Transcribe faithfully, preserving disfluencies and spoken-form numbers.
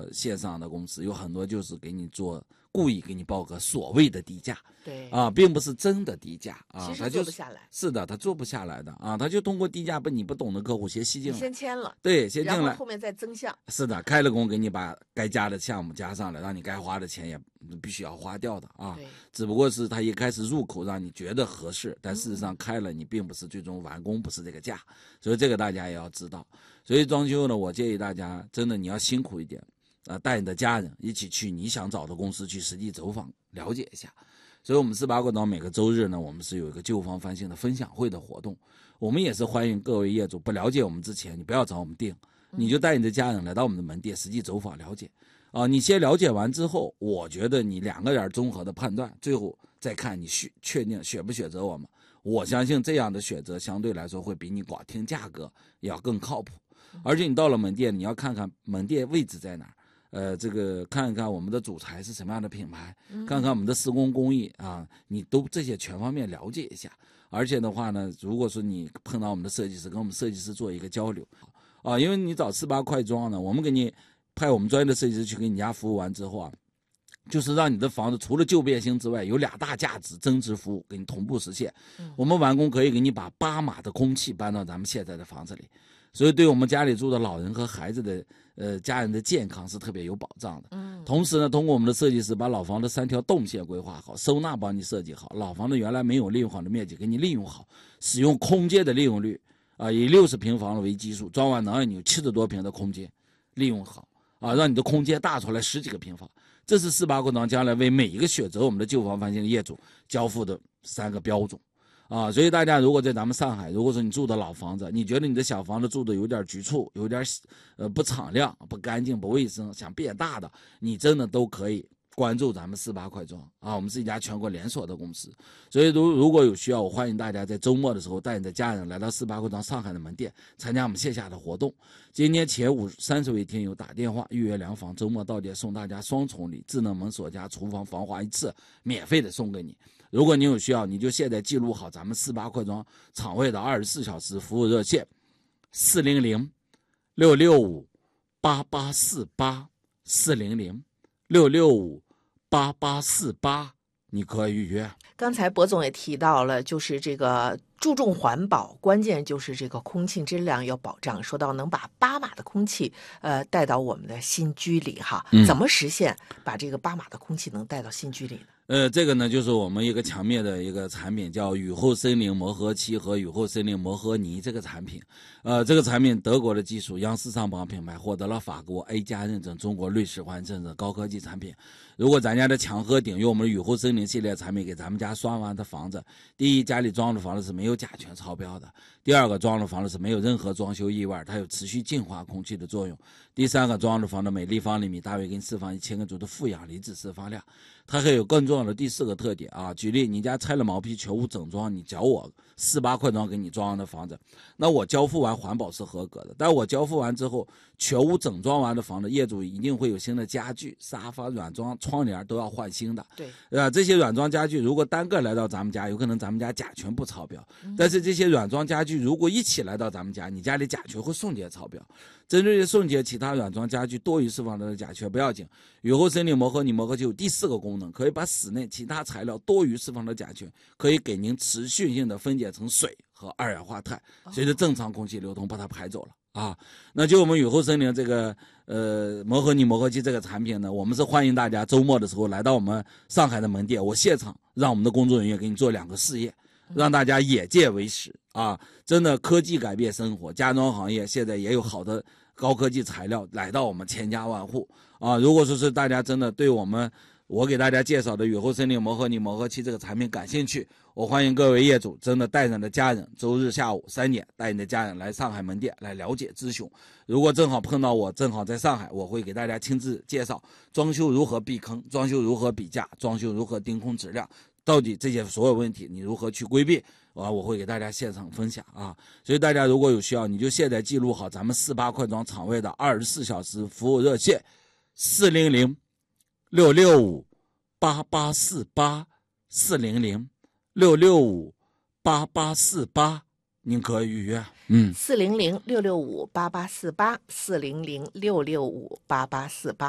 的线上的公司有很多就是给你做故意给你报个所谓的低价， 对啊，并不是真的低价啊， 其实他就做不下来。 是的，他做不下来的啊，他就通过低价把你不懂的客户先吸进你来， 先签了， 对，先进来， 然后后面再增项。 是的，开了工给你把该加的项目加上来，让你该花的钱也必须要花掉的啊。只不过是他一开始入口让你觉得合适，但事实上开了你并不是最终完工不是这个价，所以这个大家也要知道。所以装修呢，我建议大家真的你要辛苦一点。啊，带你的家人一起去你想找的公司去实际走访了解一下。所以我们四八广场每个周日呢，我们是有一个旧房翻新的分享会的活动，我们也是欢迎各位业主不了解我们之前，你不要找我们定，你就带你的家人来到我们的门店实际走访了解。啊，你先了解完之后，我觉得你两个人综合的判断，最后再看你选确定选不选择我们。我相信这样的选择相对来说会比你光听价格也要更靠谱。而且你到了门店，你要看看门店位置在哪儿。呃，这个看一看我们的主材是什么样的品牌，看看我们的施工工艺啊，你都这些全方面了解一下。而且的话呢，如果说你碰到我们的设计师，跟我们设计师做一个交流，啊，因为你找四八快装呢，我们给你派我们专业的设计师去给你家服务完之后啊，就是让你的房子除了旧变新之外，有俩大价值增值服务给你同步实现。我们完工可以给你把八码的空气搬到咱们现在的房子里。所以对我们家里住的老人和孩子的呃家人的健康是特别有保障的。嗯，同时呢，通过我们的设计师把老房的三条动线规划好，收纳帮你设计好，老房子原来没有利用好的面积给你利用好，使用空间的利用率啊，以六十平方为基数，装完能让你有七十多平的空间利用好啊，让你的空间大出来十几个平方。这是四八广场将来为每一个选择我们的旧房翻新的业主交付的三个标准。啊，所以大家如果在咱们上海，如果说你住的老房子，你觉得你的小房子住的有点局促，有点呃不敞亮、不干净、不卫生，想变大的，你真的都可以关注咱们四八快装啊，我们是一家全国连锁的公司。所以如如果有需要，我欢迎大家在周末的时候带你的家人来到四八快装上海的门店，参加我们线下的活动。今天前五三十位听友打电话预约量房，周末到店送大家双重礼，智能门锁加厨房防滑一次，免费的送给你。如果你有需要，你就现在记录好咱们四八快装场外的二十四小时服务热线：四零零六六五八八四八四零零六六五八八四八，你可以预约。 刚才博总也提到了，就是这个注重环保，关键就是这个空气质量要保障。说到能把八码的空气，呃，带到我们的新居里哈， 嗯、 怎么实现把这个八码的空气能带到新居里呢？ 呃，这个呢，就是我们一个强烈的一个产品，叫雨后森林磨合漆和雨后森林磨合泥这个产品。呃，这个产品德国的技术，央视上榜品牌，获得了法国 A 加认证、中国瑞士环证的高科技产品。如果咱家的强和顶用我们的雨后森林系列产品给咱们家刷完的房子，第一，家里装的房子是没有甲醛超标的；第二个，装的房子是没有任何装修意外，它有持续净化空气的作用；第三个，装的房子每立方厘米大约给你释放一千个左右的负氧离子释放量。它还有更重要的第四个特点啊！举例，你家拆了毛坯全屋整装，你找我四八快装给你装完的房子，那我交付完环保是合格的。但我交付完之后，全屋整装完的房子，业主一定会有新的家具、沙发、软装、窗帘都要换新的。 对， 啊，这些软装家具如果单个来到咱们家，有可能咱们家甲醛不超标；嗯、但是这些软装家具如果一起来到咱们家，你家里甲醛会瞬间超标。针对瞬间其他软装家具多余释放的甲醛不要紧，雨后森林磨合泥磨合漆有第四个功能，可以把室内其他材料多余释放的甲醛，可以给您持续性的分解成水和二氧化碳，随着正常空气流通把它排走了啊。那就我们雨后森林这个呃磨合泥磨合漆这个产品呢，我们是欢迎大家周末的时候来到我们上海的门店，我现场让我们的工作人员给你做两个试验，让大家眼见为实啊！真的科技改变生活，家装行业现在也有好的高科技材料来到我们千家万户啊！如果说是大家真的对我们我给大家介绍的雨后森林磨合泥磨合漆这个产品感兴趣，我欢迎各位业主真的带着你的家人，周日下午三点带你的家人来上海门店来了解咨询。如果正好碰到我正好在上海，我会给大家亲自介绍装修如何避坑，装修如何比价，装修如何盯空质量，到底这些所有问题你如何去规避啊？我会给大家现场分享啊！所以大家如果有需要，你就现在记录好咱们四八快装场外的二十四小时服务热线：四零零六六五八八四八四零零六六五八八四八，您可以预约。嗯， 四零零六六五八八四八四零零六六五八八四八。